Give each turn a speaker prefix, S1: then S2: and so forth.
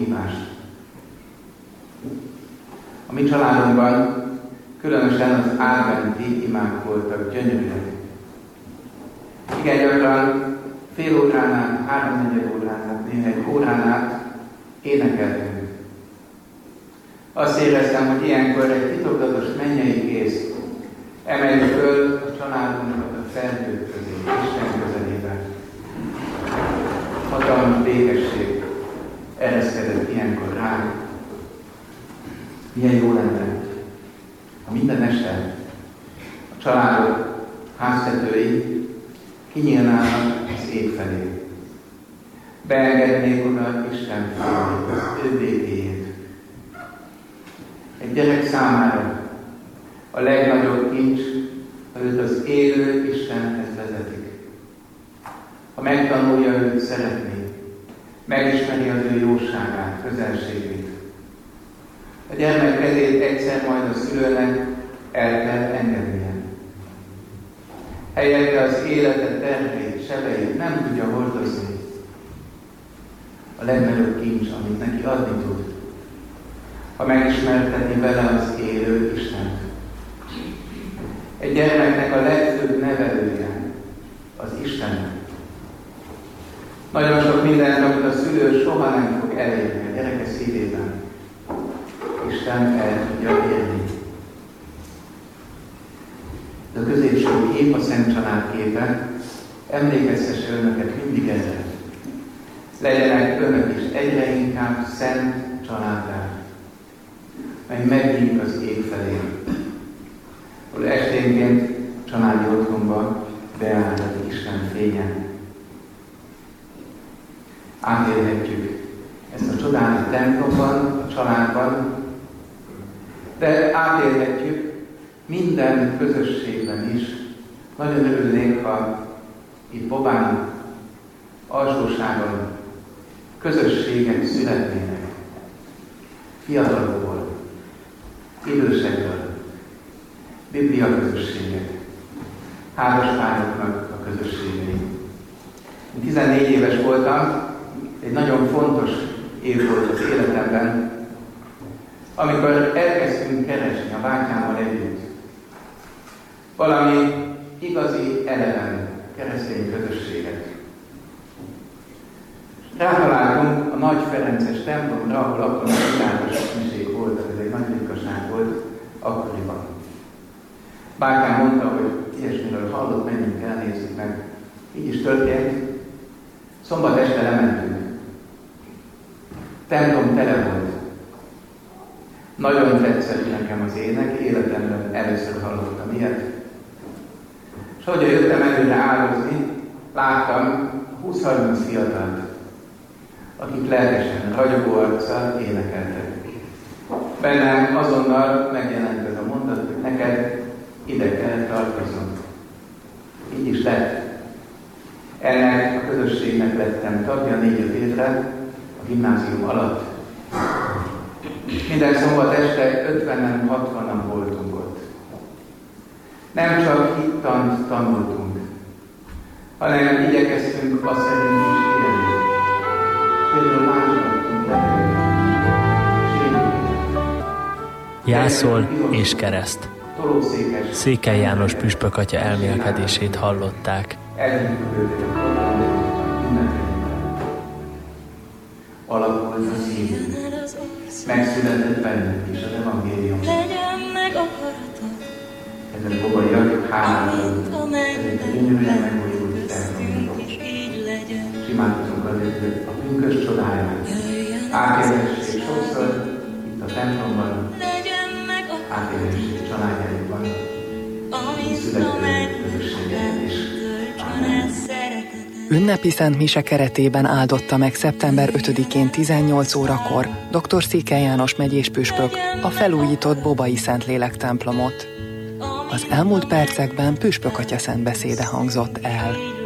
S1: hívást. A mi családunkban különösen az adventi imák voltak gyönyörűek. Igen gyakran fél óránál, 3-4 óránál, néha egy óránál énekeltünk. Azt éreztem, hogy ilyenkor egy titokzatos mennyei kéz emeljük föl a családunkat a felhők közé, Isten közelébe. Hatalmas békesség ereszkedett ilyenkor ránk. Milyen jó lenne, ha minden este a családok háztetői kinyílnának az ég felé. Beengednék oda Isten fölé, az ő békéjét. Egy gyerek számára a legnagyobb kincs, ha őt az élő Istenhez vezetik. Ha megtanulja őt szeretni, megismeri az ő jóságát, közelségét. A gyermek kezét egyszer majd a szülőnek el kell engednie. Helyette az élete terheit, sebeit nem tudja hordozni. A legnagyobb kincs, amit neki adni tud, ha megismerteti vele az élő Istent. Egy gyermeknek a legfőbb nevelője az Isten. Nagyon sok mindent, amit a szülő soha nem fog elérni a gyereke szívében. Isten el tudja érni. De a középső kép, a Szent Család képe emlékeztesse önöket mindig erre. Legyenek önök is egyre inkább szent családdá, mely megnyílik az ég felé, ahol esténként családi otthonba beállhat Isten fénye. Átélhetjük ezt a csodálatos templomban, a családban, de átélhetjük minden közösségben is. Nagyon örülnék, ha itt Bobán, Alsóságon közösségek születnének. Fiatalokból, idősekből, bibliaközösségek, házaspároknak a közösségei. Én 14 éves voltam, egy nagyon fontos év volt az életemben, amikor elkezdtünk keresni a bátyámmal együtt valami igazi, eleven keresztény közösséget. Rátaláltunk a Nagy Ferences templomra, ahol akkor a világos miség voltak, ez egy nagy ritkaság volt akkoriban. Bátyám mondta, hogy ilyesmiről hallott, menjünk el, nézzük meg. Így is történt. Szombat este lementünk. Templom tele volt. Nagyon tetszett nekem az ének, életemben először hallottam ilyet. És ahogy jöttem előre áldozni, láttam 20-30 fiatalt, akik lelkesen, ragyogó arccal énekeltek. Bennem azonnal megjelent ez a mondat, hogy neked ide kell tartoznom. Így is lett. Ennek a közösségnek lettem tagja 4-5 évre a gimnázium alatt. Minden szombat este 50-en, 60-an voltunk ott. Nem csak hittant tanultunk, hanem igyekeztünk azt szerint is élni. Például látogattunk bennünk.
S2: Jászol és kereszt. Székely János püspök atya elmélkedését hallották.
S1: Alakult a szívünk. Megszületett bennünk is az evangélium. Ezek bobaiak hálálunk. Ezek a gyönyörűen megújult templomok. És imádkozunk azért, hogy a pünkös csodáját átélhessék sokszor itt a templomban, átélhessék családjainkban, így születő közösségeket is.
S3: Ünnepi Szent Mise keretében áldotta meg szeptember 5-én 18 órakor dr. Székely János megyés püspök a felújított Bobai Szentlélek templomot. Az elmúlt percekben püspök atya szentbeszéde hangzott el.